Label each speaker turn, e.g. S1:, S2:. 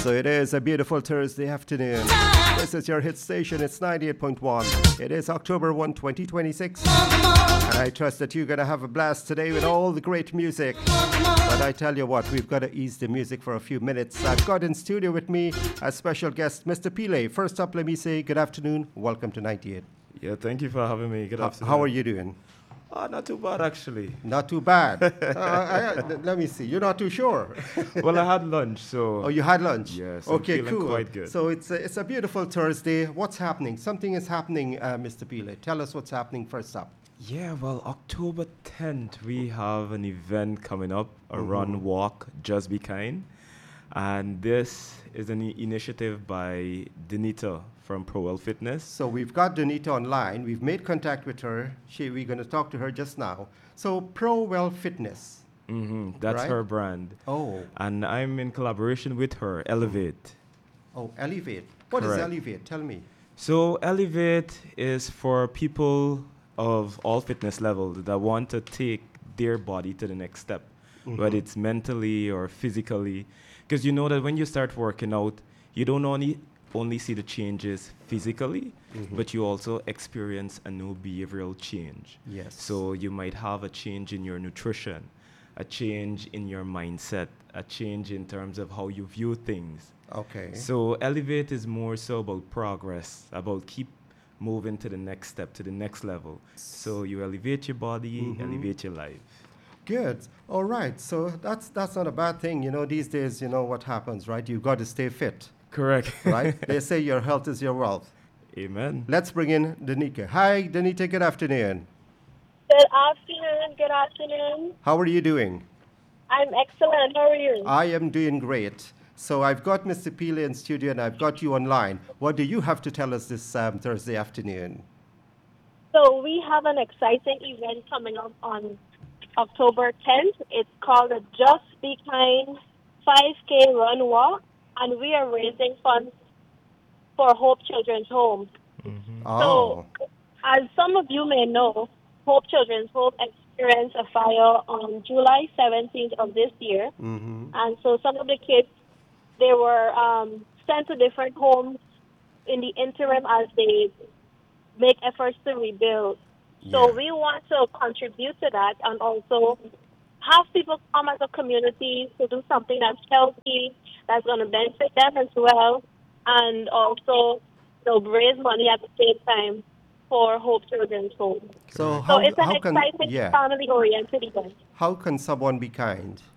S1: So it is a beautiful Thursday afternoon. This is your hit station. It's 98.1. It is October 1, 2026. And I trust that you're going to have a blast today with all the great music. But I tell you what, we've got to ease the music for a few minutes. I've got in studio with me a special guest, Mr. Pile. First up, let me say good afternoon. Welcome to 98.
S2: Yeah, thank you for having me. Good afternoon.
S1: How are you doing?
S2: Not too bad, actually.
S1: Not too bad. Let me see. You're not too sure.
S2: Well, I had lunch, so...
S1: Oh, you had lunch?
S2: Yes,
S1: okay,
S2: I'm feeling
S1: cool.
S2: quite good.
S1: So it's a beautiful Thursday. What's happening? Something is happening, Mr. Pile. Tell us what's happening first up.
S2: Yeah, well, October 10th, we have an event coming up, a run, walk, Just Be Kind. And this is an initiative by Denita from ProWell Fitness.
S1: So we've got Denita online. We've made contact with her. We're going to talk to her just now. So ProWell Fitness.
S2: That's
S1: right?
S2: her brand.
S1: Oh.
S2: And I'm in collaboration with her, Elevate.
S1: Oh, Elevate. What is
S2: Correct.
S1: Elevate? Tell me.
S2: So Elevate is for people of all fitness levels that want to take their body to the next step, whether it's mentally or physically. Because you know that when you start working out, you don't only see the changes physically, but you also experience a new behavioral change.
S1: Yes.
S2: So you might have a change in your nutrition, a change in your mindset, a change in terms of how you view things.
S1: Okay.
S2: So Elevate is more so about progress, about keep moving to the next step, to the next level. So you elevate your body, elevate your life.
S1: Good. All right. So that's not a bad thing. You know, these days, you know what happens, right? You've got to stay fit.
S2: Correct.
S1: Right? They say your health is your wealth.
S2: Amen.
S1: Let's bring in Danica. Hi, Danica. Good afternoon.
S3: Good afternoon. Good afternoon.
S1: How are you doing?
S3: I'm excellent. How are you?
S1: I am doing great. So I've got Mr. Pile in studio and I've got you online. What do you have to tell us this Thursday afternoon?
S3: So we have an exciting event coming up on October 10th. It's called the Just Be Kind 5K Run Walk, and we are raising funds for Hope Children's Home.
S1: Oh.
S3: So, as some of you may know, Hope Children's Home experienced a fire on July 17th of this year. And so some of the kids, they were sent to different homes in the interim as they make efforts to rebuild. So we want to contribute to that and also have people come as a community to do something that's healthy, that's going to benefit them as well, and also raise money at the same time for Hope Children's Home.
S1: So
S3: So it's an exciting family-oriented event.
S1: how can someone be kind?